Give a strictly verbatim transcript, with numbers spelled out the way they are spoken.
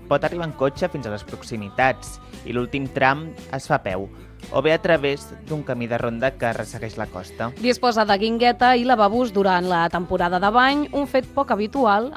pot arribar en cotxe fins a les proximitats i l'últim tram es fa a peu, o bé a través d'un camí de ronda que ressegueix la costa. Disposa de guingueta i lavabos durant la temporada de bany, un fet poc habitual